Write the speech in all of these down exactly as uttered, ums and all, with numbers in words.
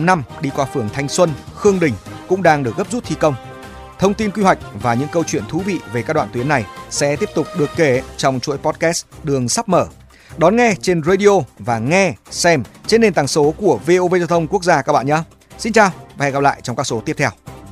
tám năm đi qua phường Thanh Xuân, Khương Đình cũng đang được gấp rút thi công. Thông tin quy hoạch và những câu chuyện thú vị về các đoạn tuyến này sẽ tiếp tục được kể trong chuỗi podcast Đường sắp mở. Đón nghe trên radio và nghe, xem trên nền tảng số của vê o vê Giao thông Quốc gia các bạn nhé. Xin chào và hẹn gặp lại trong các số tiếp theo.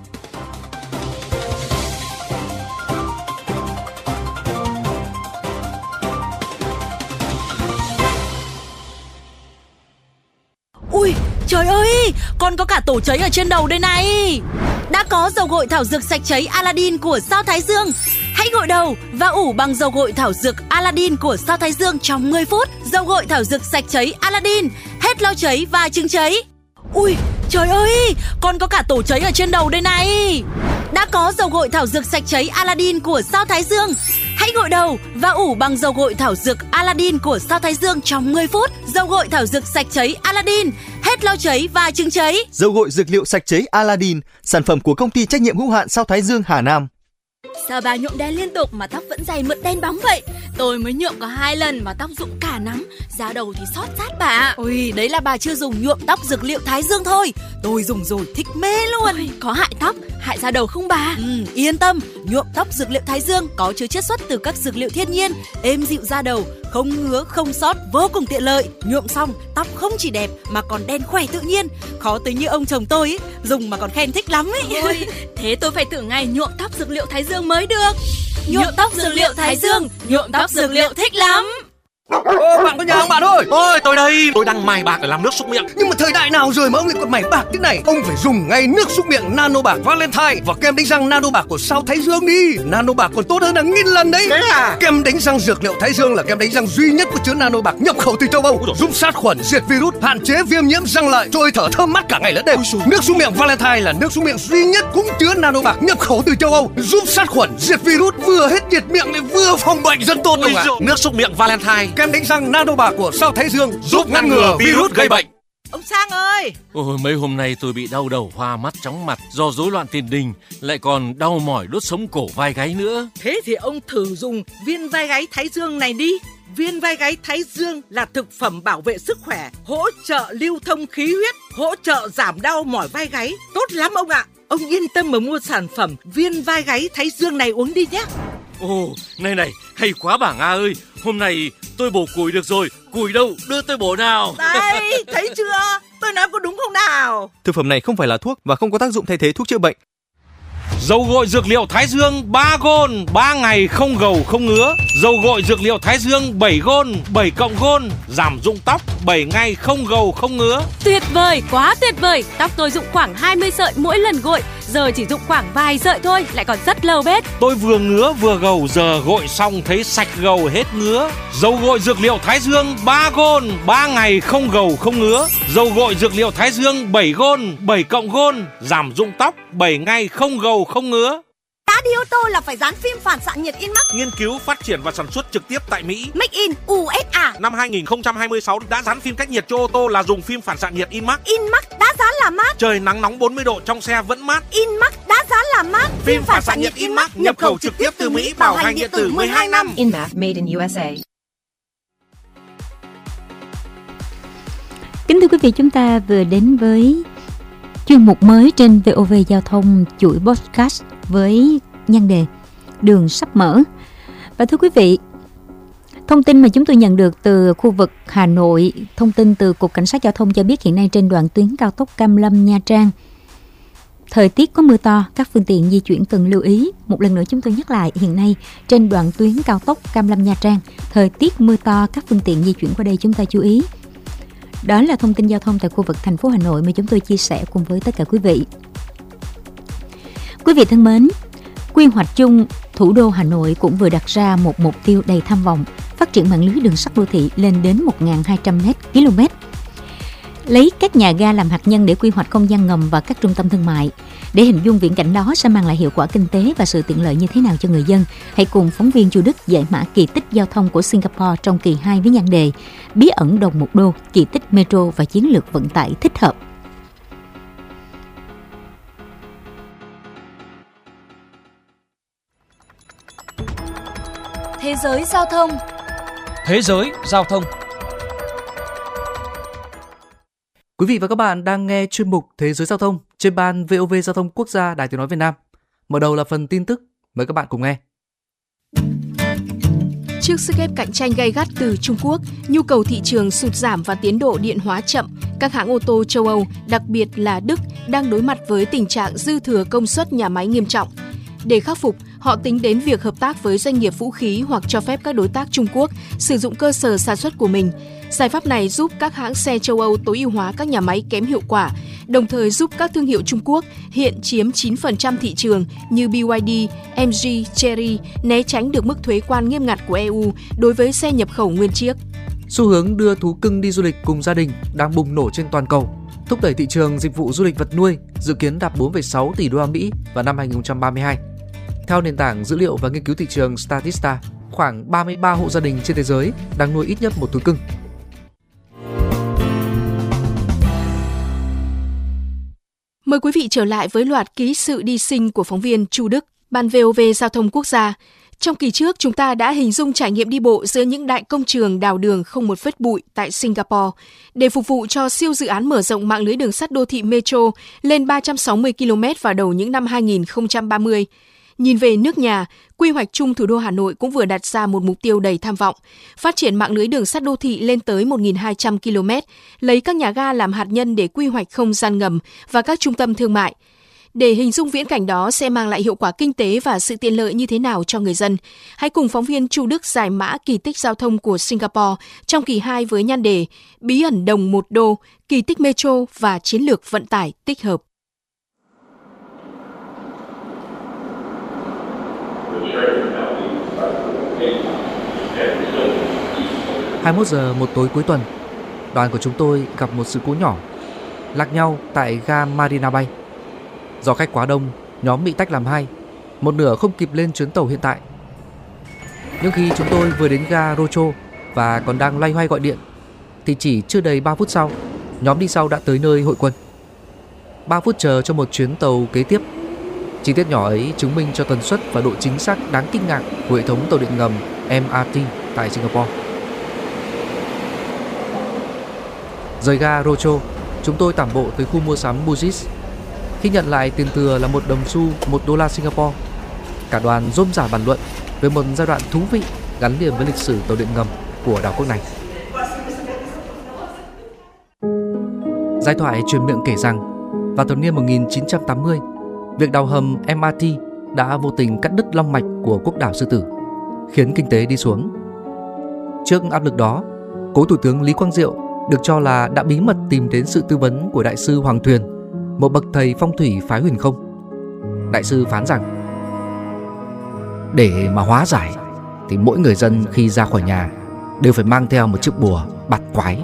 Ui, trời ơi, còn có cả tổ cháy ở trên đầu đây này. Đã có dầu gội thảo dược sạch cháy Aladdin của Sao Thái Dương. Hãy gội đầu và ủ bằng dầu gội thảo dược Aladdin của Sao Thái Dương trong mười phút. Dầu gội thảo dược sạch cháy Aladdin, hết lau cháy và chứng cháy. Ui, trời ơi, còn có cả tổ cháy ở trên đầu đây này. Đã có dầu gội thảo dược sạch cháy Aladdin của Sao Thái Dương. Hãy gội đầu và ủ bằng dầu gội thảo dược Aladdin của Sao Thái Dương trong mười phút. Dầu gội thảo dược sạch cháy Aladdin, hết lau cháy và chứng cháy. Dầu gội dược liệu sạch cháy Aladdin, sản phẩm của công ty trách nhiệm hữu hạn Sao Thái Dương Hà Nam. Sao bà nhuộm đen liên tục mà tóc vẫn dày mượt đen bóng vậy? Tôi mới nhuộm có hai lần mà tóc rụng cả nắm, da đầu thì xót rát bà. Ôi, đấy là bà chưa dùng nhuộm tóc dược liệu Thái Dương thôi. Tôi dùng rồi thích mê luôn. Ôi, có hại tóc, hại da đầu không bà? Ừ, yên tâm, nhuộm tóc dược liệu Thái Dương có chứa chiết xuất từ các dược liệu thiên nhiên, êm dịu da đầu, không ngứa, không xót, vô cùng tiện lợi. Nhuộm xong, tóc không chỉ đẹp mà còn đen khỏe tự nhiên. Khó tính như ông chồng tôi ấy, dùng mà còn khen thích lắm ấy. Ôi, thế tôi phải thử ngày nhuộm tóc dược liệu Thái Dương mới được. Nhuộm tóc dược liệu Thái Dương, nhuộm tóc dược liệu thích lắm. Ô, bạn có nhà không bạn ơi? Ôi, tôi đây, tôi đang mài bạc để làm nước súc miệng. Nhưng mà thời đại nào rồi mà ông lại còn mài bạc thế này? Ông phải dùng ngay nước súc miệng Nano Bạc Valentine và kem đánh răng Nano Bạc của Sao Thái Dương đi. Nano Bạc còn tốt hơn là nghìn lần đấy. Thế à? Kem đánh răng dược liệu Thái Dương là kem đánh răng duy nhất có chứa Nano Bạc nhập khẩu từ châu Âu, giúp sát khuẩn, diệt virus, hạn chế viêm nhiễm răng lợi, trôi thở thơm mát cả ngày lẫn đêm. Nước súc miệng Valentine là nước súc miệng duy nhất cũng chứa Nano Bạc nhập khẩu từ châu Âu, giúp sát khuẩn, diệt virus, vừa hết diệt miệng lại vừa phòng bệnh rất tốt ông ạ. Nước súc miệng Valentine, kem đánh răng Nano Bạc của Sao Thái Dương giúp ngăn ngừa virus gây bệnh. Ông Sang ơi! Ôi, mấy hôm nay tôi bị đau đầu, hoa mắt, chóng mặt do rối loạn tiền đình, lại còn đau mỏi đốt sống cổ vai gáy nữa. Thế thì ông thử dùng viên vai gáy Thái Dương này đi. Viên vai gáy Thái Dương là thực phẩm bảo vệ sức khỏe, hỗ trợ lưu thông khí huyết, hỗ trợ giảm đau mỏi vai gáy. Tốt lắm ông ạ! Ông yên tâm mà mua sản phẩm viên vai gáy Thái Dương này uống đi nhé. Ồ, này này, hay quá bà Nga ơi. Hôm nay tôi bổ củi được rồi. Củi đâu, đưa tôi bổ nào. Đây, thấy chưa? Tôi nói có đúng không nào? Thực phẩm này không phải là thuốc và không có tác dụng thay thế thuốc chữa bệnh. dầu gội dược liệu Thái Dương ba gôn, ba ngày không gầu không ngứa. Dầu gội dược liệu Thái Dương bảy gôn, bảy cộng gôn, giảm rụng tóc, bảy ngày không gầu không ngứa. Tuyệt vời, quá tuyệt vời. Tóc tôi rụng khoảng hai mươi sợi mỗi lần gội, giờ chỉ rụng khoảng vài sợi thôi, lại còn rất lâu bết. Tôi vừa ngứa vừa gầu, giờ gội xong thấy sạch gầu hết ngứa. Dầu gội dược liệu Thái Dương ba gôn, ba ngày không gầu không ngứa. Dầu gội dược liệu Thái Dương bảy gôn, bảy cộng gôn, giảm rụng tóc, bảy ngày không gầu không ngứa. Đã đi ô tô là phải dán phim phản xạ nhiệt Inmax. Nghiên cứu, phát triển và sản xuất trực tiếp tại Mỹ. Make in u ét a. Năm hai nghìn không trăm hai mươi sáu đã dán phim cách nhiệt cho ô tô là dùng phim phản xạ nhiệt Inmax. Inmax đã dán là mát. Trời nắng nóng bốn mươi độ trong xe vẫn mát. Inmax đã dán là mát. Phim phản xạ nhiệt Inmax nhập khẩu trực tiếp từ Mỹ, bảo hành điện tử mười hai năm. Inmax made in u ét a. Kính thưa quý vị, chúng ta vừa đến với chuyên mục mới trên vê o vê Giao thông, chuỗi podcast với nhan đề Đường sắp mở. Và thưa quý vị, thông tin mà chúng tôi nhận được từ khu vực Hà Nội, thông tin từ Cục Cảnh sát Giao thông cho biết hiện nay trên đoạn tuyến cao tốc Cam Lâm - Nha Trang, thời tiết có mưa to, các phương tiện di chuyển cần lưu ý. Một lần nữa chúng tôi nhắc lại, hiện nay trên đoạn tuyến cao tốc Cam Lâm - Nha Trang, thời tiết mưa to, các phương tiện di chuyển qua đây chúng ta chú ý. Đó là thông tin giao thông tại khu vực thành phố Hà Nội mà chúng tôi chia sẻ cùng với tất cả quý vị. Quý vị thân mến, quy hoạch chung thủ đô Hà Nội cũng vừa đặt ra một mục tiêu đầy tham vọng, phát triển mạng lưới đường sắt đô thị lên đến một nghìn hai trăm ki lô mét. Lấy các nhà ga làm hạt nhân để quy hoạch không gian ngầm và các trung tâm thương mại. Để hình dung viễn cảnh đó sẽ mang lại hiệu quả kinh tế và sự tiện lợi như thế nào cho người dân, hãy cùng phóng viên Chu Đức giải mã kỳ tích giao thông của Singapore trong kỳ hai với nhan đề Bí ẩn đồng một đô, kỳ tích metro và chiến lược vận tải thích hợp. Thế giới giao thông. Thế giới giao thông. Quý vị và các bạn đang nghe chuyên mục Thế giới giao thông trên ban vê o vê Giao thông Quốc gia Đài Tiếng nói Việt Nam. Mở đầu là phần tin tức, mời các bạn cùng nghe. Trước sức ép cạnh tranh gay gắt từ Trung Quốc, nhu cầu thị trường sụt giảm và tiến độ điện hóa chậm, các hãng ô tô châu Âu, đặc biệt là Đức, đang đối mặt với tình trạng dư thừa công suất nhà máy nghiêm trọng. Để khắc phục, họ tính đến việc hợp tác với doanh nghiệp vũ khí hoặc cho phép các đối tác Trung Quốc sử dụng cơ sở sản xuất của mình. Giải pháp này giúp các hãng xe châu Âu tối ưu hóa các nhà máy kém hiệu quả, đồng thời giúp các thương hiệu Trung Quốc hiện chiếm chín phần trăm thị trường như bê i đê, em giê, Chery né tránh được mức thuế quan nghiêm ngặt của e u đối với xe nhập khẩu nguyên chiếc. Xu hướng đưa thú cưng đi du lịch cùng gia đình đang bùng nổ trên toàn cầu, thúc đẩy thị trường dịch vụ du lịch vật nuôi dự kiến đạt bốn phẩy sáu tỷ đô la Mỹ vào năm hai không ba hai. Theo nền tảng dữ liệu và nghiên cứu thị trường Statista, khoảng ba mươi ba hộ gia đình trên thế giới đang nuôi ít nhất một thú cưng. Mời quý vị trở lại với loạt ký sự đi sinh của phóng viên Chu Đức, Ban vê o vê Giao thông Quốc gia. Trong kỳ trước, chúng ta đã hình dung trải nghiệm đi bộ giữa những đại công trường đào đường không một vết bụi tại Singapore để phục vụ cho siêu dự án mở rộng mạng lưới đường sắt đô thị Metro lên ba trăm sáu mươi ki lô mét vào đầu những năm hai không ba mươi. Nhìn về nước nhà, quy hoạch chung thủ đô Hà Nội cũng vừa đặt ra một mục tiêu đầy tham vọng, phát triển mạng lưới đường sắt đô thị lên tới một nghìn hai trăm ki lô mét, lấy các nhà ga làm hạt nhân để quy hoạch không gian ngầm và các trung tâm thương mại. Để hình dung viễn cảnh đó sẽ mang lại hiệu quả kinh tế và sự tiện lợi như thế nào cho người dân, hãy cùng phóng viên Chu Đức giải mã kỳ tích giao thông của Singapore trong kỳ hai với nhan đề Bí ẩn đồng một đô, kỳ tích Metro và chiến lược vận tải tích hợp. hai mươi mốt giờ một tối cuối tuần, đoàn của chúng tôi gặp một sự cố nhỏ, lạc nhau tại ga Marina Bay. Do khách quá đông, nhóm bị tách làm hai, một nửa không kịp lên chuyến tàu hiện tại. Nhưng khi chúng tôi vừa đến ga Rocho và còn đang loay hoay gọi điện, thì chỉ chưa đầy ba phút sau, nhóm đi sau đã tới nơi hội quân. ba phút chờ cho một chuyến tàu kế tiếp. Chi tiết nhỏ ấy chứng minh cho tần suất và độ chính xác đáng kinh ngạc của hệ thống tàu điện ngầm em rờ tê tại Singapore. Rời ga Rocho, chúng tôi tản bộ tới khu mua sắm Bugis. Khi nhận lại tiền thừa là một đồng xu, một đô la Singapore, cả đoàn rôm rả bàn luận về một giai đoạn thú vị gắn liền với lịch sử tàu điện ngầm của đảo quốc này. Giai thoại truyền miệng kể rằng vào thập niên một nghìn chín trăm tám mươi, việc đào hầm em rờ tê đã vô tình cắt đứt long mạch của quốc đảo Sư Tử, khiến kinh tế đi xuống. Trước áp lực đó, cố thủ tướng Lý Quang Diệu được cho là đã bí mật tìm đến sự tư vấn của đại sư Hoàng Thuyền, một bậc thầy phong thủy phái huyền không. Đại sư phán rằng để mà hóa giải thì mỗi người dân khi ra khỏi nhà đều phải mang theo một chiếc bùa bạt quái.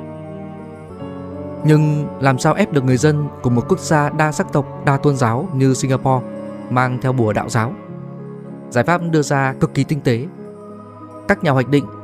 Nhưng làm sao ép được người dân của một quốc gia đa sắc tộc, đa tôn giáo như Singapore mang theo bùa đạo giáo? Giải pháp đưa ra cực kỳ tinh tế. Các nhà hoạch định